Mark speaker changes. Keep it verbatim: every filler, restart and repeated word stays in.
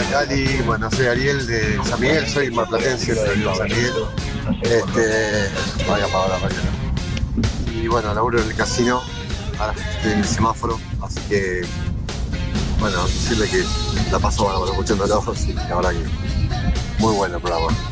Speaker 1: Gali, bueno, soy Ariel de San Miguel, soy marplatense, pero vivo en San Miguel. Este, voy a apagar la radio. Y bueno, laburo en el casino, ahora estoy en el semáforo, así que, bueno, decirle que la paso bueno, escuchando los ojos y la verdad que muy bueno el programa.